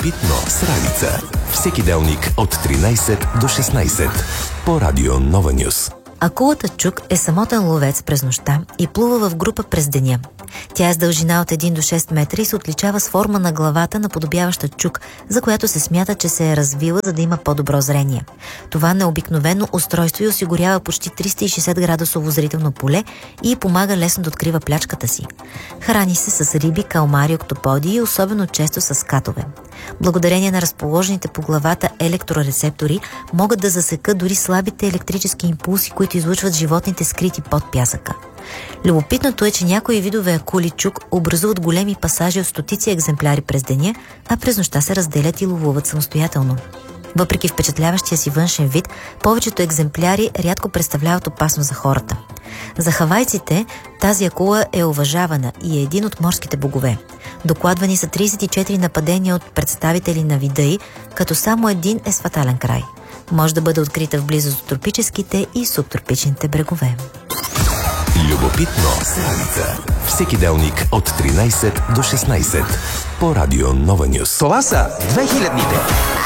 Любопитно с Ралица. Всеки делник от 13 до 16 по Радио Нова Нюс. Акулата чук е самотен ловец през нощта и плува в група през деня. Тя е с дължина от 1 до 6 метра и се отличава с форма на главата, наподобяваща чук, за която се смята, че се е развила, за да има по-добро зрение. Това необикновено устройство й осигурява почти 360 градусово зрително поле и помага лесно да открива плячката си. Храни се с риби, калмари, октоподи и особено често с скатове. Благодарение на разположените по главата електрорецептори могат да засекат дори слабите електрически импулси, които излучват животните скрити под пясъка. Любопитното е, че някои видове акули чук образуват големи пасажи от стотици екземпляри през деня, а през нощта се разделят и ловуват самостоятелно. Въпреки впечатляващия си външен вид, повечето екземпляри рядко представляват опасност за хората. За хавайците тази акула е уважавана и е един от морските богове. Докладвани са 34 нападения от представители на вида й, като само един е с фатален край. Може да бъде открита в близост до тропическите и субтропичните брегове. Любопитно с Ралица. Всеки делник от 13 до 16 по Радио Нова Нюс. Това са 2000-ните.